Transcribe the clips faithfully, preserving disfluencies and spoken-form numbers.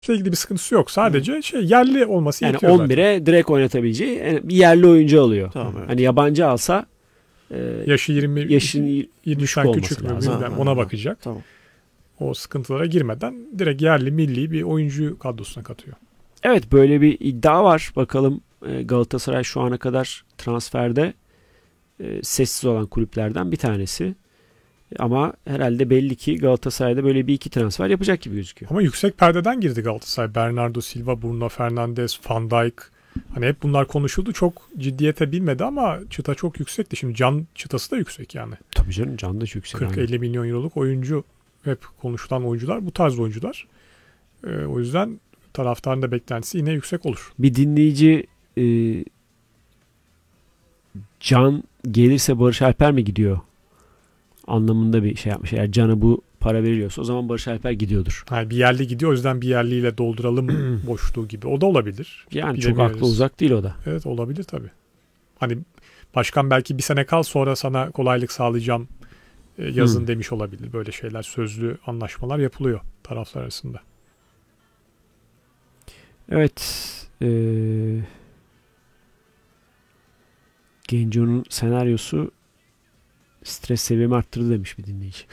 ilgili bir sıkıntısı yok. Sadece Hı. şey yerli olması yani yetiyor on bire zaten. direkt oynatabileceği bir yerli oyuncu alıyor. Tamam, evet. Hani yabancı alsa e, yaşı yirmi yaşın yirmiden küçük mü bilmem, ona bakacak. Tamam. O sıkıntılara girmeden direkt yerli milli bir oyuncu kadrosuna katıyor. Evet, böyle bir iddia var. Bakalım Galatasaray şu ana kadar transferde e, sessiz olan kulüplerden bir tanesi. Ama herhalde belli ki Galatasaray'da böyle bir iki transfer yapacak gibi gözüküyor. Ama yüksek perdeden girdi Galatasaray. Bernardo Silva, Bruno Fernandes, Van Dijk. Hani hep bunlar konuşuldu. Çok ciddiyete binmedi ama çıta çok yüksekti. Şimdi can çıtası da yüksek yani. Tabii canım, can da çok yüksek. kırk elli milyon euroluk oyuncu, hep konuşulan oyuncular bu tarz oyuncular. Ee, o yüzden taraftarın da beklentisi yine yüksek olur. Bir dinleyici e, Can gelirse Barış Alper mi gidiyor anlamında bir şey yapmış. Eğer Can'a bu para veriliyorsa o zaman Barış Alper gidiyordur. Yani bir yerli gidiyor, o yüzden bir yerliyle dolduralım boşluğu gibi. O da olabilir. Yani çok aklı uzak değil o da. Evet, olabilir tabii. Hani başkan belki bir sene kal, sonra sana kolaylık sağlayacağım yazın hmm. demiş olabilir. Böyle şeyler, sözlü anlaşmalar yapılıyor taraflar arasında. Evet. Ee, Genco'nun senaryosu stres seviyemi arttırdı demiş bir dinleyici.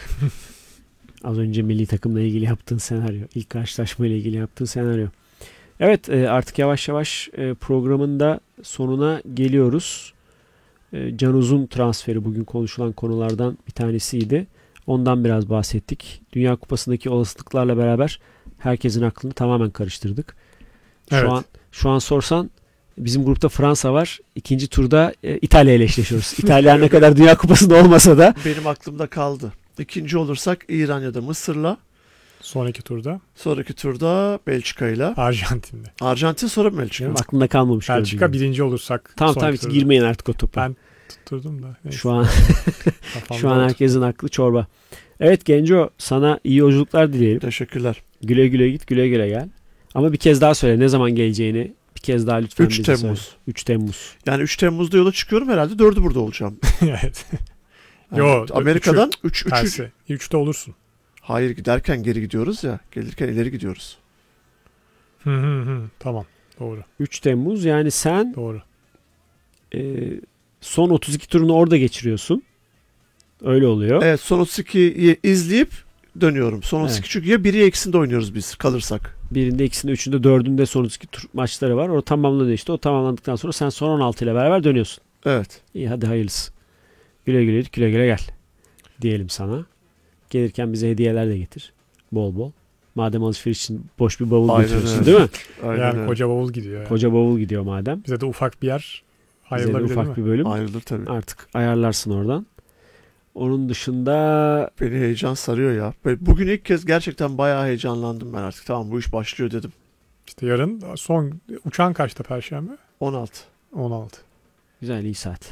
Az önce milli takımla ilgili yaptığın senaryo. İlk karşılaşma ile ilgili yaptığın senaryo. Evet, artık yavaş yavaş programın da sonuna geliyoruz. Can Uzun transferi bugün konuşulan konulardan bir tanesiydi. Ondan biraz bahsettik. Dünya Kupası'ndaki olasılıklarla beraber herkesin aklını tamamen karıştırdık. Şu evet. an şu an sorsan bizim grupta Fransa var. İkinci turda e, İtalya ile eşleşiyoruz. İtalya ne kadar Dünya Kupası'nda olmasa da benim aklımda kaldı. İkinci olursak İran ya da Mısır'la. Sonraki turda. Sonraki turda Belçika'yla. Arjantin'le. Arjantin sonra Belçika. Benim aklımda kalmamış. Belçika birinci olursak. Tamam tamam hiç girmeyin artık o topa. Ben tutturdum da. Neyse. Şu an şu an herkesin aklı çorba. Evet Genco, sana iyi yolculuklar dileyelim. Teşekkürler. Güle güle git, güle güle gel. Ama bir kez daha söyle ne zaman geleceğini. Bir kez daha lütfen üç bize Temmuz. söyle. üç Temmuz. Yani üç Temmuz'da yola çıkıyorum, herhalde dördü burada olacağım. Evet. Yani Yo, Amerika'dan üç üç üçte olursun. Hayır, giderken geri gidiyoruz ya. Gelirken ileri gidiyoruz. Hı hı hı. Tamam. Doğru. üç Temmuz yani sen Doğru. E, son otuz iki turunu orada geçiriyorsun. Öyle oluyor. Evet, son otuz ikiyi izleyip dönüyorum. Son otuz iki evet. Çünkü ya biri eksinde oynuyoruz biz kalırsak. Birinde, ikisinde, üçünde, dördünde son otuz iki tur maçları var. O tamamlanıyor işte. O tamamlandıktan sonra sen son on altı ile beraber dönüyorsun. Evet. İyi, hadi hayırlısı. Güle güle güle güle gel diyelim sana. Gelirken bize hediyeler de getir. Bol bol. Madem alışveriş için boş bir bavul Aynen götürüyorsun öyle. değil mi? Aynen yani öyle. Koca bavul gidiyor. Yani. Koca bavul gidiyor madem. Bize de ufak bir yer ayrılabilir. Bize de ufak bir bölüm. Ayrılır tabii. Artık ayarlarsın oradan. Onun dışında... Beni heyecan sarıyor ya. Bugün ilk kez gerçekten bayağı heyecanlandım ben artık. Tamam, bu iş başlıyor dedim. İşte yarın son uçağın kaçta Perşembe? on altı. on altı. Güzel, iyi saat.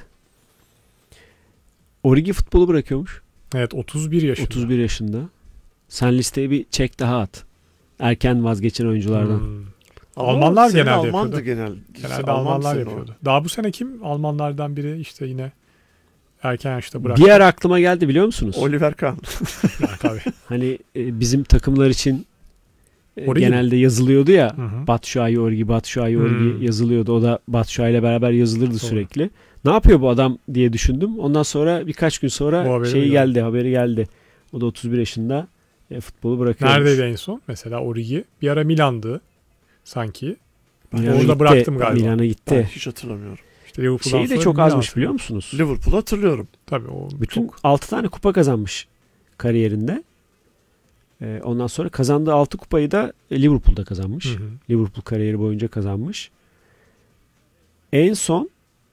Origi futbolu bırakıyormuş. Evet, otuz bir yaşında. otuz bir yaşında. Sen listeye bir çek daha at. Erken vazgeçen oyunculardan. Hmm. Almanlar genelde Almandı yapıyordu. Genel. Genelde Alman Almanlar yapıyordu. O. Daha bu sene kim? Almanlardan biri işte yine erken yaşta bıraktı. Bir ara aklıma geldi biliyor musunuz? Oliver Kahn. Tabii. Hani e, bizim takımlar için e, Origi genelde mi? yazılıyordu ya. Hı-hı. Batshuayi Origi, Batshuayi Origi hmm. yazılıyordu. O da Batshuayi ile beraber yazılırdı sonra. Sürekli. Ne yapıyor bu adam diye düşündüm. Ondan sonra birkaç gün sonra şeyi geldi, haberi geldi. O da otuz bir yaşında e, futbolu bırakıyormuş. Neredeydi en son? Mesela Origi bir ara Milan'dı sanki. Milan'a orada gitti, bıraktım galiba. Milan'a gitti. Ben hiç hatırlamıyorum. İşte Liverpool'dan şeyi de sonra çok azmış Milan biliyor musunuz? Liverpool'u hatırlıyorum. Tabii o bütün çok... altı tane kupa kazanmış kariyerinde. Ee, ondan sonra kazandığı altı kupayı da Liverpool'da kazanmış. Hı hı. Liverpool kariyeri boyunca kazanmış. En son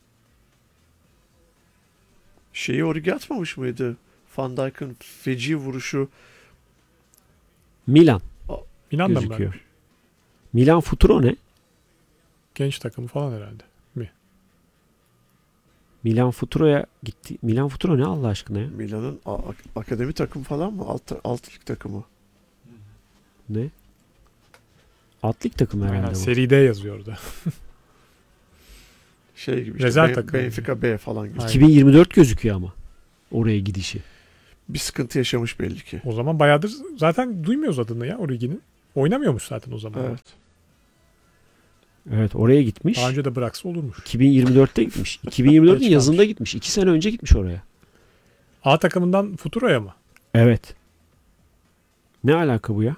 şeyi Origi atmamış mıydı? Van Dijk'ın feci vuruşu. Milan. Milan'da mı gözüküyor. Milan Futuro ne? Genç takımı falan herhalde. Mi? Milan Futuro'ya gitti. Milan Futuro ne Allah aşkına ya? Milan'ın a- akademi takımı falan mı? Alt, alt lig takımı. Ne? Alt lig takımı herhalde bu. Seride yazıyor orada. Şey gibi işte. Rezerv Ben, takımı. Benfica B falan gibi. iki bin yirmi dört gözüküyor ama. Oraya gidişi. Bir sıkıntı yaşamış belli ki. O zaman bayağıdır zaten duymuyoruz adını ya Origi'nin. Oynamıyormuş zaten o zaman. Evet. Evet, oraya gitmiş. Daha önce de bıraksa olurmuş. iki bin yirmi dörtte gitmiş. iki bin yirmi dörtün Geç yazında kalmış. gitmiş. iki sene önce gitmiş oraya. A takımından Futuro'ya mı? Evet. Ne alaka bu ya?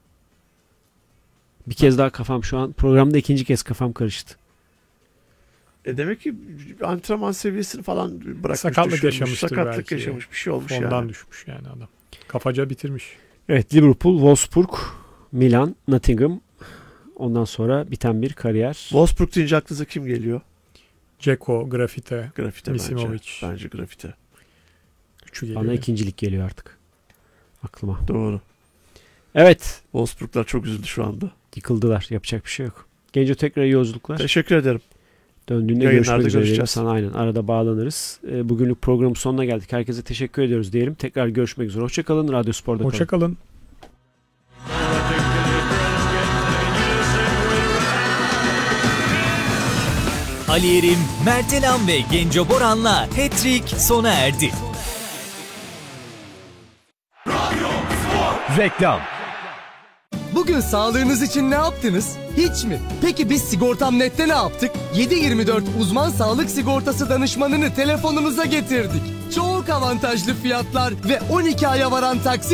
Bir kez daha kafam şu an programda ikinci kez kafam karıştı. E demek ki antrenman seviyesini falan bırakmış. Sakatlık düşürmüş. yaşamıştır Sakatlık belki. yaşamış, bir şey olmuş Ondan yani. düşmüş yani adam. Kafaca bitirmiş. Evet, Liverpool, Wolfsburg, Milan, Nottingham. Ondan sonra biten bir kariyer. Wolfsburg deyince aklınıza kim geliyor? Ceko, Grafite, Grafite Misimovic. bence. Bence Grafite. Üçü geliyor. Bana ikincilik geliyor artık. Aklıma. Doğru. Evet. Wolfsburglar çok üzüldü şu anda. Yıkıldılar. Yapacak bir şey yok. Genco, tekrar iyi yolculuklar. Teşekkür ederim. Döndüğünde Yayınlarda görüşmek üzere. görüşeceğiz. Sana aynen arada bağlanırız. E, bugünlük programın sonuna geldik. Herkese teşekkür ediyoruz diyelim. Tekrar görüşmek üzere. Hoşçakalın. Radyo Spor'da kalın. Hoşçakalın. Ali Yerim, Mert Elam ve Genco Boran'la Hat-Trick sona erdi. Reklam. Bugün sağlığınız için ne yaptınız? Hiç mi? Peki biz Sigortam Net'te ne yaptık? yedi yirmi dört uzman sağlık sigortası danışmanını telefonunuza getirdik. Çok avantajlı fiyatlar ve on iki aya varan taksit